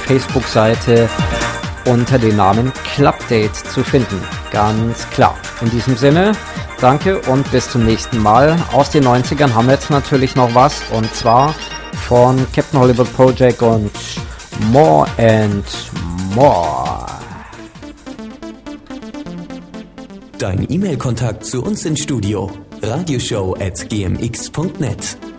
Facebook-Seite unter dem Namen Clubdate zu finden. Ganz klar. In diesem Sinne, danke und bis zum nächsten Mal. Aus den 90ern haben wir jetzt natürlich noch was, und zwar von Captain Hollywood Project und More and More. Dein E-Mail-Kontakt zu uns ins Studio: radioshow@gmx.net.